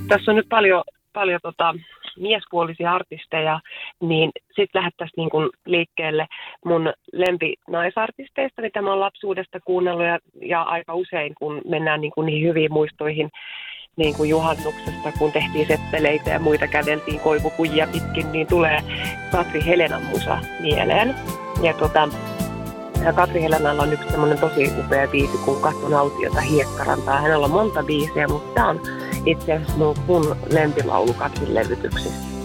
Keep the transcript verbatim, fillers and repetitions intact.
tässä on nyt paljon, paljon tota, miespuolisia artisteja, niin sitten lähdettäisiin niin kuin liikkeelle mun lempinaisartisteista, mitä mä oon lapsuudesta kuunnellut ja, ja aika usein, kun mennään niin kuin niihin hyviin muistoihin, niin kuin juhannuksesta, kun tehtiin seppeleitä ja muita, käveltiin koivukujia pitkin, niin tulee Katri Helenan musa mieleen. Ja, tota, ja Katri Helenalla on yksi semmoinen tosi upea biisi, kun Katson autiota Hiekkarantaa. Hänellä on monta biisiä, mutta tämä on itse asiassa mun, mun lempilaulu Katrin levytyksistä.